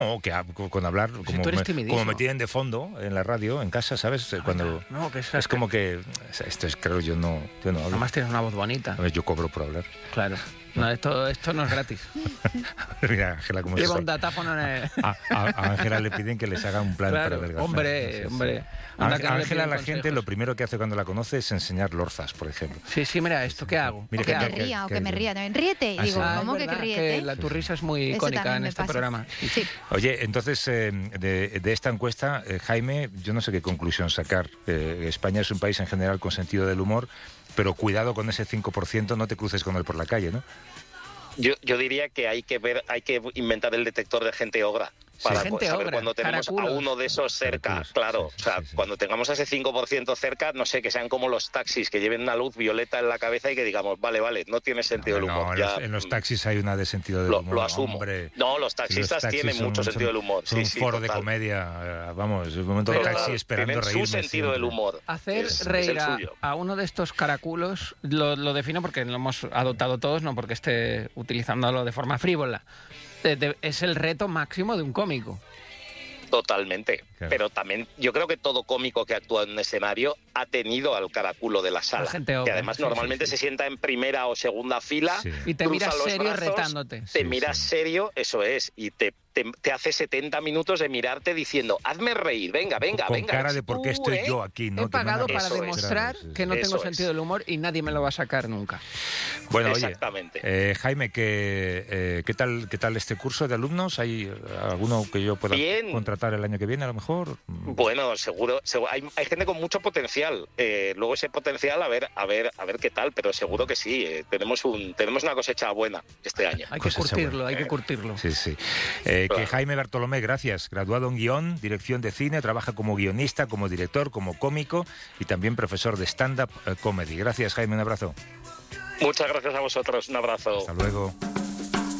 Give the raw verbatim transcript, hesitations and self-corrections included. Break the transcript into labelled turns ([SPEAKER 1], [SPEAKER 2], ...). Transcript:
[SPEAKER 1] O que con hablar,
[SPEAKER 2] Si
[SPEAKER 1] como,
[SPEAKER 2] tú eres
[SPEAKER 1] me,
[SPEAKER 2] timidísimo.
[SPEAKER 1] como me tienen de fondo en la radio, en casa, ¿sabes? Cuando
[SPEAKER 2] No, que es,
[SPEAKER 1] es como que... Esto es, claro, yo no, yo no hablo.
[SPEAKER 2] Además tienes una voz bonita.
[SPEAKER 1] A ver, yo cobro por hablar.
[SPEAKER 2] Claro. No, esto, esto no es gratis.
[SPEAKER 1] Mira, Ángela, cómo se
[SPEAKER 2] Lleva
[SPEAKER 1] está.
[SPEAKER 2] un datáfono en el...
[SPEAKER 1] A, a- a Ángela le piden que les haga un plan
[SPEAKER 2] Claro,
[SPEAKER 1] para adelgazar.
[SPEAKER 2] hombre,
[SPEAKER 1] Sí, sí.
[SPEAKER 2] hombre.
[SPEAKER 1] A
[SPEAKER 2] Anda que no le
[SPEAKER 1] Ángela,
[SPEAKER 2] piden
[SPEAKER 1] la gente,
[SPEAKER 2] consejos.
[SPEAKER 1] lo primero que hace cuando la conoce es enseñar lorzas, por ejemplo.
[SPEAKER 2] Sí, sí, mira, ¿esto qué hago?
[SPEAKER 1] Mira,
[SPEAKER 3] O que
[SPEAKER 1] ¿qué-
[SPEAKER 3] me
[SPEAKER 1] qué-
[SPEAKER 3] ría, o
[SPEAKER 1] qué-
[SPEAKER 3] que me
[SPEAKER 1] qué-
[SPEAKER 3] ría también. Ríete. Y
[SPEAKER 1] Ah,
[SPEAKER 3] digo,
[SPEAKER 1] sí.
[SPEAKER 3] ¿cómo
[SPEAKER 2] es
[SPEAKER 3] que,
[SPEAKER 2] verdad,
[SPEAKER 3] que ríete?
[SPEAKER 2] que la, tu risa es muy
[SPEAKER 3] Eso
[SPEAKER 2] icónica
[SPEAKER 3] también
[SPEAKER 2] en
[SPEAKER 3] me
[SPEAKER 2] este
[SPEAKER 3] pasa.
[SPEAKER 2] programa.
[SPEAKER 3] Sí.
[SPEAKER 1] Oye, entonces, eh, de, de esta encuesta, eh, Jaime, yo no sé qué conclusión sacar. Eh, España es un país en general con sentido del humor, pero cuidado con ese cinco por ciento, no te cruces con él por la calle, ¿no?
[SPEAKER 4] Yo, yo diría que hay que ver, hay que inventar el detector de gente ogra. Para
[SPEAKER 2] Gente
[SPEAKER 4] saber
[SPEAKER 2] ogra,
[SPEAKER 4] cuando tenemos a
[SPEAKER 2] caraculos.
[SPEAKER 4] uno de esos cerca,
[SPEAKER 1] Caraculos,
[SPEAKER 4] claro.
[SPEAKER 1] sí, sí,
[SPEAKER 4] o sea,
[SPEAKER 1] sí, sí.
[SPEAKER 4] cuando tengamos a ese cinco por ciento cerca, no sé, que sean como los taxis, que lleven una luz violeta en la cabeza y que digamos, vale, vale, no tiene sentido
[SPEAKER 1] No,
[SPEAKER 4] del
[SPEAKER 1] no,
[SPEAKER 4] humor.
[SPEAKER 1] en,
[SPEAKER 4] ya,
[SPEAKER 1] los, en los taxis hay una de sentido del
[SPEAKER 4] lo,
[SPEAKER 1] humor,
[SPEAKER 4] lo asumo.
[SPEAKER 1] hombre.
[SPEAKER 4] No, los
[SPEAKER 1] Si
[SPEAKER 4] taxistas
[SPEAKER 1] taxis
[SPEAKER 4] tienen
[SPEAKER 1] son-
[SPEAKER 4] mucho
[SPEAKER 1] son-
[SPEAKER 4] sentido del humor.
[SPEAKER 1] Son
[SPEAKER 4] Sí,
[SPEAKER 1] un
[SPEAKER 4] sí,
[SPEAKER 1] foro de
[SPEAKER 4] total.
[SPEAKER 1] comedia, eh, vamos, es un momento de
[SPEAKER 2] Pero
[SPEAKER 1] taxi esperando
[SPEAKER 4] Tienen
[SPEAKER 1] reírme
[SPEAKER 4] su sentido del
[SPEAKER 1] siempre.
[SPEAKER 4] humor.
[SPEAKER 2] Hacer
[SPEAKER 4] Es- es
[SPEAKER 2] reír
[SPEAKER 4] el
[SPEAKER 2] a,
[SPEAKER 4] suyo.
[SPEAKER 2] a uno de estos caraculos, lo, lo defino porque lo hemos adoptado todos, no porque esté utilizándolo de forma frívola. De- de- es el reto máximo de un cómico.
[SPEAKER 4] Totalmente.
[SPEAKER 1] Claro.
[SPEAKER 4] Pero también yo creo que todo cómico que actúa en un escenario ha tenido al caraculo de la sala.
[SPEAKER 2] gente
[SPEAKER 4] que
[SPEAKER 2] obra,
[SPEAKER 4] además
[SPEAKER 2] sí,
[SPEAKER 4] normalmente
[SPEAKER 2] sí, sí.
[SPEAKER 4] se sienta en primera o segunda fila.
[SPEAKER 1] Sí.
[SPEAKER 2] Y te
[SPEAKER 4] cruza
[SPEAKER 2] miras
[SPEAKER 4] los
[SPEAKER 2] serio
[SPEAKER 4] brazos,
[SPEAKER 2] retándote.
[SPEAKER 4] Te
[SPEAKER 1] Sí,
[SPEAKER 4] miras
[SPEAKER 1] sí.
[SPEAKER 4] serio, eso es, y te, te, te hace setenta minutos de mirarte diciendo, hazme reír, venga, venga,
[SPEAKER 1] Con
[SPEAKER 4] venga.
[SPEAKER 1] cara
[SPEAKER 4] eres
[SPEAKER 1] de por qué
[SPEAKER 4] tú,
[SPEAKER 1] estoy
[SPEAKER 4] ¿eh?".
[SPEAKER 1] yo aquí, ¿no?
[SPEAKER 2] He
[SPEAKER 1] Que me han
[SPEAKER 2] pagado para
[SPEAKER 4] Eso es.
[SPEAKER 2] demostrar
[SPEAKER 1] Sí, sí,
[SPEAKER 2] que no
[SPEAKER 4] sí.
[SPEAKER 2] tengo
[SPEAKER 4] Eso
[SPEAKER 2] sentido
[SPEAKER 4] es.
[SPEAKER 2] del humor y nadie me lo va a sacar nunca.
[SPEAKER 1] Bueno, oye,
[SPEAKER 4] Exactamente.
[SPEAKER 1] eh, Jaime, ¿qué, eh, ¿qué, tal, ¿qué tal este curso de alumnos? ¿Hay eh, alguno que yo pueda
[SPEAKER 4] Bien.
[SPEAKER 1] contratar el año que viene, a lo mejor?
[SPEAKER 4] Bueno, seguro, seguro- hay, hay gente con mucho potencial. Eh, luego ese potencial, a ver, a ver, a ver qué tal, pero seguro que sí. eh, tenemos un, tenemos una cosecha buena este año.
[SPEAKER 2] Hay que
[SPEAKER 1] Pues esa
[SPEAKER 2] curtirlo,
[SPEAKER 1] buena.
[SPEAKER 2] hay que curtirlo.
[SPEAKER 1] Sí, sí. Eh, Que
[SPEAKER 4] Claro.
[SPEAKER 1] Jaime Bartolomé, gracias. Graduado en guión, dirección de cine, trabaja como guionista, como director, como cómico y también profesor de stand-up eh, comedy. Gracias, Jaime, un abrazo.
[SPEAKER 4] Muchas gracias a vosotros. Un abrazo.
[SPEAKER 1] Hasta luego.